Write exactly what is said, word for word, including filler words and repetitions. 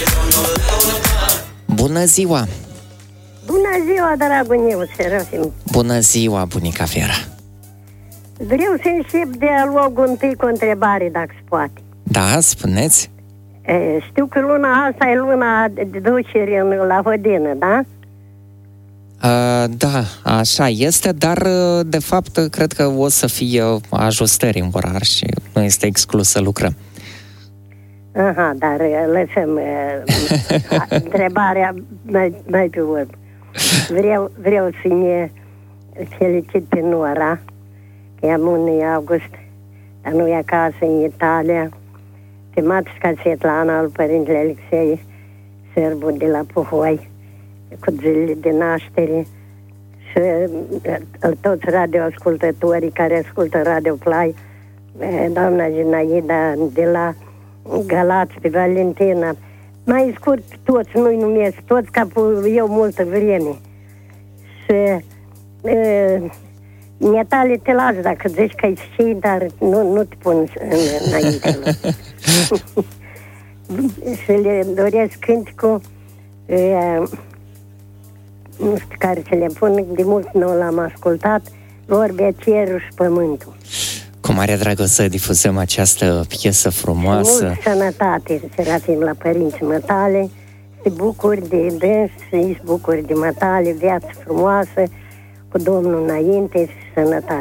Bună ziua! Bună ziua, dragul meu, Serafim! Bună ziua, bunica Vera! Vreau să încep dialogul întâi cu o întrebare, dacă se poate. Da, spuneți? E, știu că luna asta e luna de ducere în, la Hodină, da? Uh, da, așa este, dar de fapt cred că o să fie ajustări în orar și nu este exclus să lucrăm. Aha, dar lăsăm uh, întrebarea mai, mai pe urmă. Vreau, vreau să ne felicit pe Nora, că e în august, dar nu e acasă, în Italia, pe Matska Svetlana, al părintele Alexei Sârbu de la Puhoi, cu zilele de naștere, și uh, toți radioascultătorii care ascultă Radio Play, uh, doamna Ginaida de la Galați, pe Valentina, mai scurt toți, nu-i numesc, toți ca eu multă vreme. Și uh, Netale, te las dacă zici că ai știi, dar nu, nu te pun în, înainte. Și le doresc cânticul, uh, nu știu care să le pun, de mult nu l-am ascultat, Vorbea cerul și pământul. Cu mare dragă să difuzăm această piesă frumoasă. Mult sănătate, Serafim, la părinții mătale, să bucuri de dâns, să-i bucuri de mătale, viață frumoasă, cu Domnul înainte și sănătate.